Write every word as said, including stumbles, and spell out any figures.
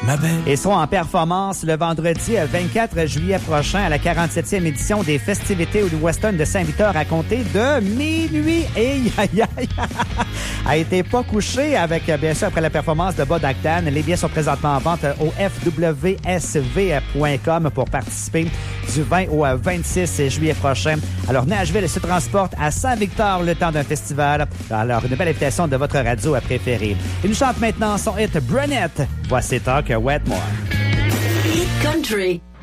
ma belle. Et seront en performance le vendredi vingt-quatre juillet prochain à la quarante-septième édition des festivités du Western de Saint-Victor à compter de minuit. Et aïe, aïe, a été pas couché avec, bien sûr, après la performance de Bob Actan. Les billets sont présentement en vente au f w s v point com pour participer du vingt au vingt-six juillet prochain. Alors, Nashville se transporte à Saint-Victor le temps d'un festival. Alors, une belle invitation de votre radio préférée. Il nous chante maintenant son hit Brunette. Voici Talk Wetmore. Hit Country.